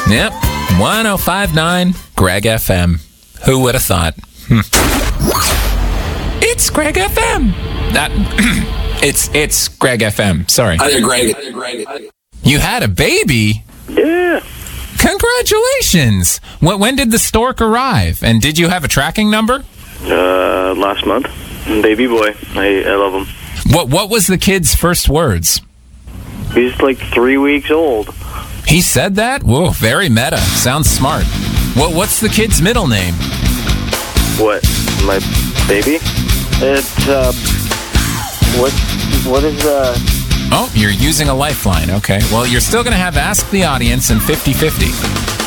Yep, 105.9 Greg FM. Who would have thought? It's Greg FM. It's Greg FM. Sorry. Hi there, Greg. You had a baby? Yeah. Congratulations. When did the stork arrive? And did you have a tracking number? Last month. Baby boy. I love him. What was the kid's first words? He's like 3 weeks old. He said that? Whoa, very meta. Sounds smart. What's the kid's middle name? What? My baby? It's, what is, Oh, you're using a lifeline. Okay. Well, you're still going to have Ask the Audience and 50-50.